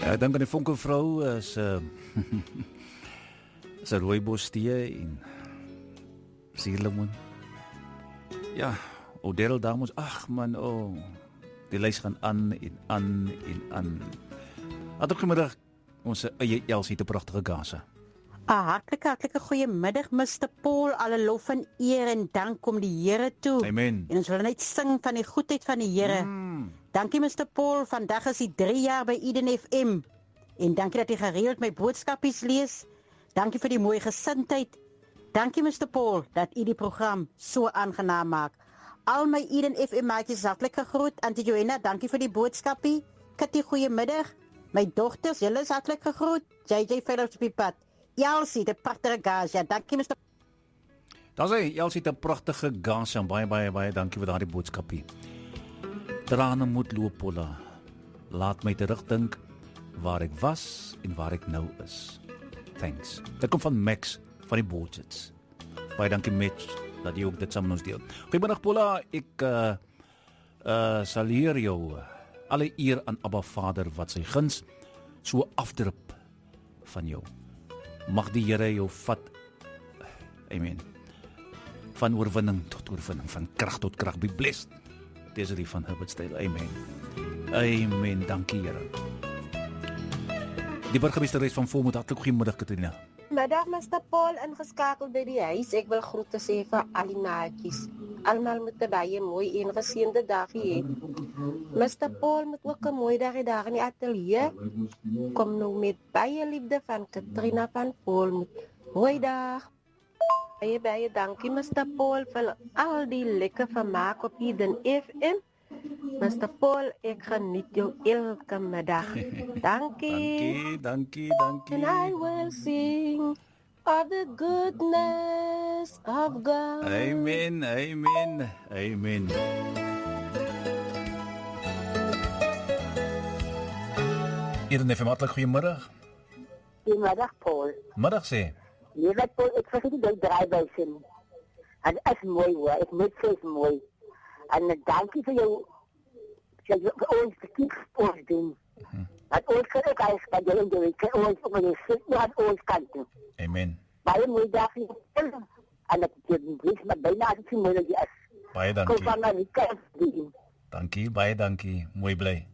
Ek dink aan die vonkelvrou is is 'n rooibos tee en suurlemoen. Ja, Odell Damos, ag man, die lys gaan aan en aan en aan. Had ook vanmiddag ons eie Elsie te pragtige Gaza. Hartlike goeiemiddag Mr. Paul, alle lof en eer en dank kom die Here toe. Amen. En ons wil net sing van die goedheid van die Here. Dankie Mr. Paul, vandag is die 3 jaar by Eden FM. En dankie dat jy gereeld my boodskapies lees. Dankie vir die mooi gesindheid. Dankie Mr. Paul, dat u die program so aangenaam maak. Al my Eden FM maatjies hartlik gegroet. Auntie Joanna, dankie vir die boodskapie. Kitty, goeiemiddag. My dogters, julle is hartlik gegroet. JJ Phillips op die pad. Elsie, die pragtige Gaza. Dankie Mr. Dan sê Elsie, die pragtige Gaza. Baie dankie vir daardie boodskapie. Trane moet loop, Paula. Laat my terugdink waar ek was en waar ek nou is. Thanks. Dit kom van Max van die Budgets. Baie dankie Max dat jy ook dit saam met ons deel. Goeiemiddag Paula, ek sal hier jou alle eer aan Abba Vader wat sy guns so afdrup van jou. Mag die Here jou vat. Amen. Van oorwinning tot oorwinning, van krag tot krag. Be blessed. Dis die van Herbert Style. Amen. Amen. Dankie Here. Die burgemeester van Volmoed, hartlik goeiemiddag Katrina. Middag Mr. Paul, ingeskakel by die huis. Ek wil groete sê vir al die maatjies. Almal moet 'n baie mooi en geseënde dag hê. Mr. Paul moet ook 'n mooi dag hê daar in die ateljee. Kom nou met baie liefde van Katrina van Volmoed. Mooi dag. Baie dankie Mr. Paul vir al die lekker vermaak op Eden FM. Mr. Paul, ek geniet jou elke middag. Dankie. Dankie. And I will sing of the goodness of God. Amen. Eden FM, hartlik goeiemiddag. Goeiemiddag Paul. Middag sê. Jy weet Paul, ek vergeet die draaibuisin. En is mooi hoor, ek moet sê is mooi. En dankie vir jou ons te kies ons doen. Dat ons kan ook eens bij de ende ons op een zin aan ons kant doen. Amen. Baie mooi dag hier. En dat je niet maar bijna als je moeilijk is. Baie dankie. Kom van Amerika. Dankie, baie dankie. Mooi blij.